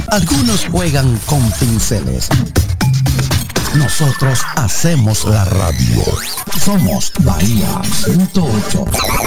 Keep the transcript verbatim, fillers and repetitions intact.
Algunos juegan con pinceles. Nosotros hacemos la radio. Somos Bahía ciento ocho.